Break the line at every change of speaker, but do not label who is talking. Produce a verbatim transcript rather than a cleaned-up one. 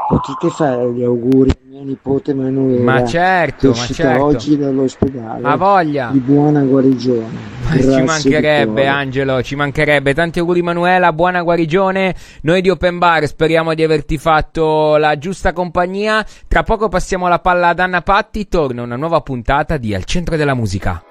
potete fare gli auguri a mia nipote Manuela,
Ma certo,
che è
ma
uscita
certo.
oggi dall'ospedale.
Ha voglia.
Di buona guarigione.
Ci
Grazie
mancherebbe,
di cuore.
Angelo, ci mancherebbe. Tanti auguri Manuela, buona guarigione. Noi di Open Bar speriamo di averti fatto la giusta compagnia. Tra poco passiamo la palla ad Anna Patti, torna una nuova puntata di Al Centro della Musica.